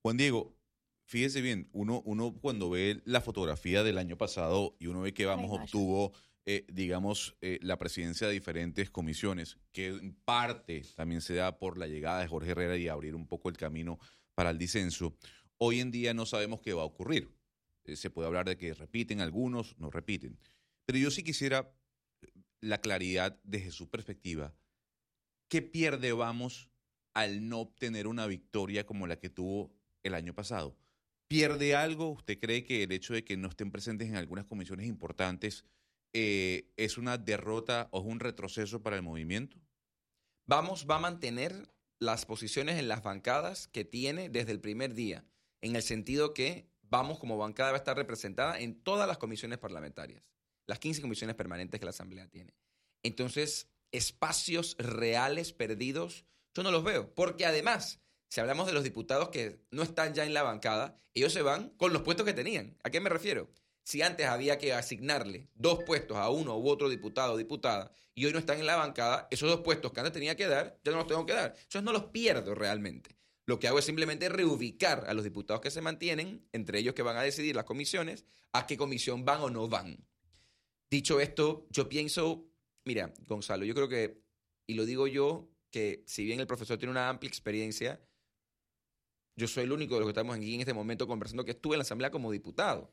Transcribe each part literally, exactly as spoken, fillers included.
Juan Diego, fíjese bien, uno, uno cuando ve la fotografía del año pasado y uno ve que Ay, Vamos Masha. obtuvo, eh, digamos, eh, la presidencia de diferentes comisiones, que en parte también se da por la llegada de Jorge Herrera y abrir un poco el camino para el disenso, hoy en día no sabemos qué va a ocurrir. Eh, se puede hablar de que repiten algunos, no repiten. Pero yo sí quisiera la claridad desde su perspectiva. ¿Qué pierde Vamos al no obtener una victoria como la que tuvo el año pasado? ¿Pierde algo? ¿Usted cree que el hecho de que no estén presentes en algunas comisiones importantes eh, es una derrota o es un retroceso para el movimiento? Vamos va a mantener las posiciones en las bancadas que tiene desde el primer día, en el sentido que Vamos como bancada va a estar representada en todas las comisiones parlamentarias, las quince comisiones permanentes que la Asamblea tiene. Entonces, espacios reales perdidos, yo no los veo, porque además, si hablamos de los diputados que no están ya en la bancada, ellos se van con los puestos que tenían. ¿A qué me refiero? Si antes había que asignarle dos puestos a uno u otro diputado o diputada y hoy no están en la bancada, esos dos puestos que antes tenía que dar, ya no los tengo que dar. Entonces no los pierdo realmente. Lo que hago es simplemente reubicar a los diputados que se mantienen, entre ellos que van a decidir las comisiones, a qué comisión van o no van. Dicho esto, yo pienso, mira, Gonzalo, yo creo que, y lo digo yo, que si bien el profesor tiene una amplia experiencia, yo soy el único de los que estamos aquí en este momento conversando que estuve en la Asamblea como diputado.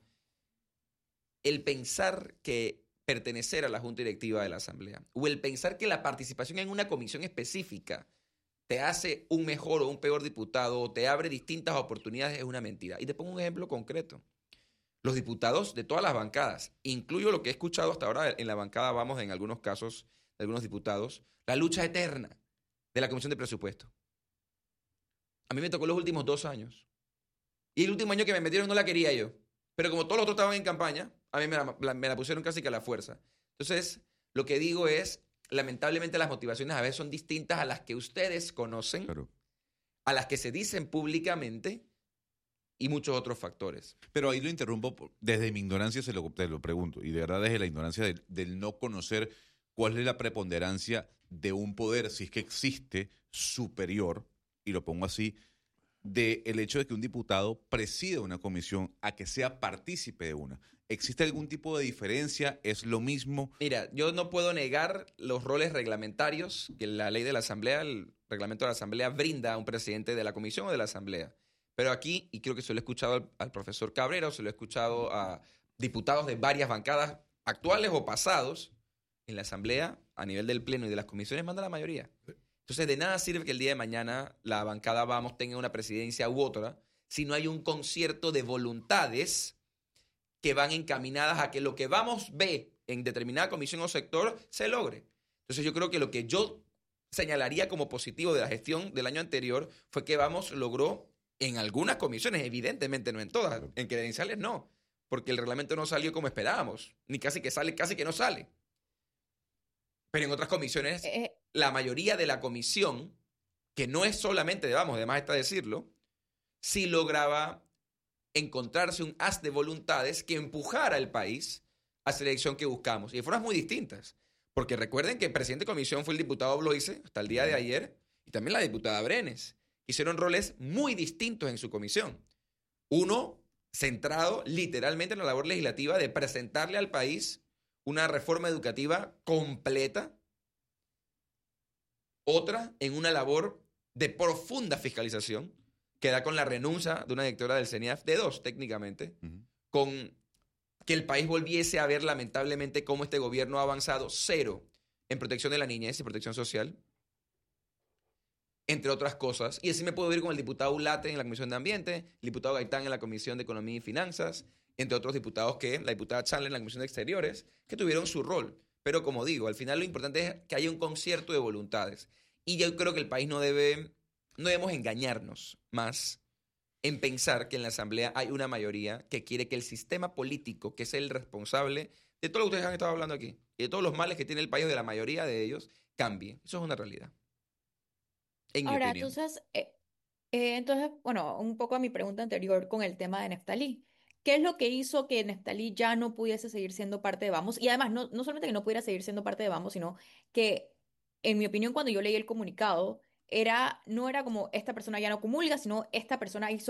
El pensar que pertenecer a la Junta Directiva de la Asamblea o el pensar que la participación en una comisión específica te hace un mejor o un peor diputado o te abre distintas oportunidades es una mentira. Y te pongo un ejemplo concreto. Los diputados de todas las bancadas, incluyo lo que he escuchado hasta ahora en la bancada, vamos, en algunos casos de algunos diputados, la lucha eterna de la Comisión de Presupuesto. A mí me tocó los últimos dos años. Y el último año que me metieron no la quería yo. Pero como todos los otros estaban en campaña, a mí me la, la- me la pusieron casi que a la fuerza. Entonces, lo que digo es, lamentablemente las motivaciones a veces son distintas a las que ustedes conocen, Claro. a las que se dicen públicamente y muchos otros factores. Pero ahí lo interrumpo, por- desde mi ignorancia se lo, te lo pregunto, y de verdad desde la ignorancia del, del no conocer cuál es la preponderancia de un poder, si es que existe, superior, y lo pongo así, de el hecho de que un diputado presida una comisión a que sea partícipe de una. ¿Existe algún tipo de diferencia? ¿Es lo mismo? Mira, yo no puedo negar los roles reglamentarios que la ley de la Asamblea, el reglamento de la Asamblea brinda a un presidente de la comisión o de la Asamblea. Pero aquí, y creo que se lo he escuchado al, al profesor Cabrera, o se lo he escuchado a diputados de varias bancadas actuales o pasados, en la Asamblea, a nivel del Pleno y de las comisiones, manda la mayoría. Entonces, de nada sirve que el día de mañana la bancada Vamos tenga una presidencia u otra si no hay un concierto de voluntades que van encaminadas a que lo que Vamos ve en determinada comisión o sector se logre. Entonces, yo creo que lo que yo señalaría como positivo de la gestión del año anterior fue que Vamos logró en algunas comisiones, evidentemente no en todas, en credenciales no, porque el reglamento no salió como esperábamos, ni casi que sale, casi que no sale. Pero en otras comisiones, Eh, la mayoría de la comisión, que no es solamente de Vamos, además está decirlo, sí lograba encontrarse un haz de voluntades que empujara al país hacia la dirección que buscamos. Y de formas muy distintas. Porque recuerden que el presidente de comisión fue el diputado Bloise hasta el día de ayer y también la diputada Brenes. Hicieron roles muy distintos en su comisión. Uno centrado literalmente en la labor legislativa de presentarle al país una reforma educativa completa. Otra en una labor de profunda fiscalización que da con la renuncia de una directora del CENIAF, de dos técnicamente, Ujú. con que el país volviese a ver lamentablemente cómo este gobierno ha avanzado cero en protección de la niñez y protección social, entre otras cosas. Y así me puedo ir con el diputado Ulate en la Comisión de Ambiente, el diputado Gaitán en la Comisión de Economía y Finanzas, entre otros diputados que, la diputada Chandler en la Comisión de Exteriores, que tuvieron su rol. Pero como digo, al final lo importante es que haya un concierto de voluntades. Y yo creo que el país no debe, no debemos engañarnos más en pensar que en la Asamblea hay una mayoría que quiere que el sistema político, que es el responsable de todo lo que ustedes han estado hablando aquí, y de todos los males que tiene el país, de la mayoría de ellos, cambie. Eso es una realidad, en mi Ahora, opinión. entonces, eh, eh, entonces, bueno, un poco a mi pregunta anterior con el tema de Neftalí. ¿Qué es lo que hizo que Neftalí ya no pudiese seguir siendo parte de Vamos? Y además, no, no solamente que no pudiera seguir siendo parte de Vamos, sino que, en mi opinión, cuando yo leí el comunicado, era, no era como esta persona ya no comulga, sino esta persona hizo